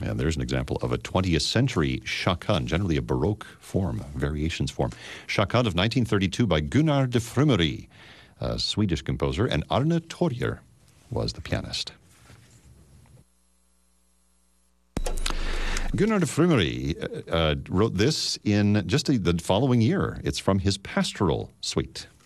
And there's an example of a 20th century chaconne, generally a Baroque form, variations form. Chaconne of 1932 by Gunnar de Frumery, a Swedish composer, and Arne Torjer was the pianist. Gunnar de Frumery wrote this in just the following year. It's from his Pastoral Suite.